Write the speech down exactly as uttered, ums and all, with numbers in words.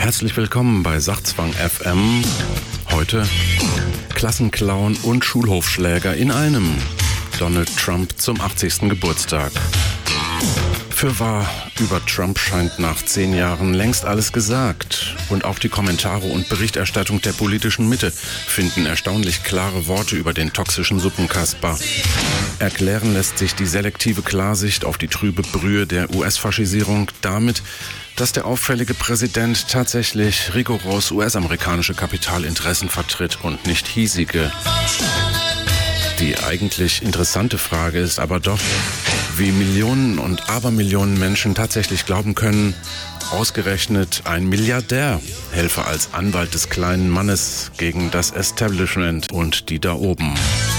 Herzlich willkommen bei Sachzwang F M. Heute Klassenclown und Schulhofschläger in einem. Donald Trump zum achtzigsten Geburtstag. Fürwahr, über Trump scheint nach zehn Jahren längst alles gesagt. Und auch die Kommentare und Berichterstattung der politischen Mitte finden erstaunlich klare Worte über den toxischen Suppenkasper. Erklären lässt sich die selektive Klarsicht auf die trübe Brühe der U S-Faschisierung damit, dass der auffällige Präsident tatsächlich rigoros U S-amerikanische Kapitalinteressen vertritt und nicht hiesige. Die eigentlich interessante Frage ist aber doch, wie Millionen und Abermillionen Menschen tatsächlich glauben können, ausgerechnet ein Milliardär helfe als Anwalt des kleinen Mannes gegen das Establishment und die da oben.